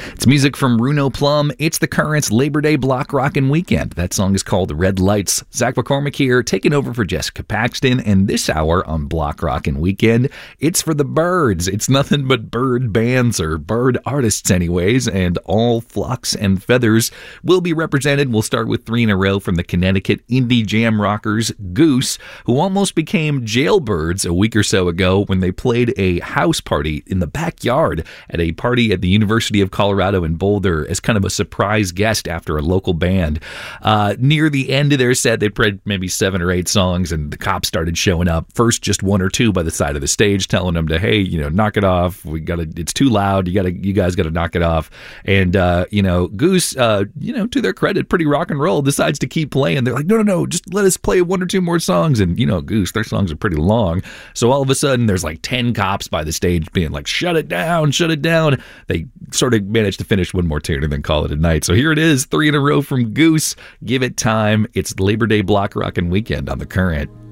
It's music from Runo Plum. It's the Currents' Labor Day Block Rockin' Weekend. That song is called Red Lights. Zach McCormick here, taking over for Jessica Paxton, and this hour on Block Rockin' Weekend, it's for the birds. It's nothing but bird bands, or bird artists anyways, and all flocks and feathers will be represented. We'll start with 3 in a row from the Connecticut indie jam rockers Goose, who almost became jailbirds a week or so ago when they played a house party in the backyard at a party at the University of Colorado in Boulder as kind of a surprise guest after a local band. Near the end of their set, they played maybe 7 or 8 songs, and the cops started showing up. First, just 1 or 2 by the side of the stage, telling them to, hey, knock it off. It's too loud. You guys gotta knock it off. And Goose, to their credit, pretty rock and roll, decides to keep playing. They're like, no, just let us play 1 or 2 more songs. And Goose, their songs are pretty long. So all of a sudden, there's like 10 cops by the stage being like, shut it down. They sort of managed to finish 1 more tune and then call it a night. So here it is, 3 in a row from Goose. Give it time. It's Labor Day Block Rockin' Weekend on The Current.